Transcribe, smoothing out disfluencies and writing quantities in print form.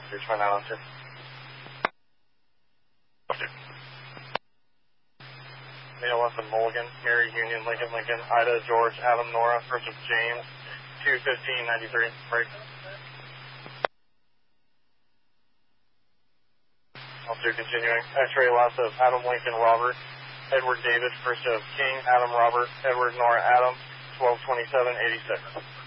32902. Neil Weston Mulligan, Mary Union, Lincoln, Ida, George, Adam, Nora, first of James, 21593, break. Also continuing, X-ray last of Adam, Lincoln, Robert, Edward, David, first of King, Adam, Robert, Edward, Nora, Adam, 122786.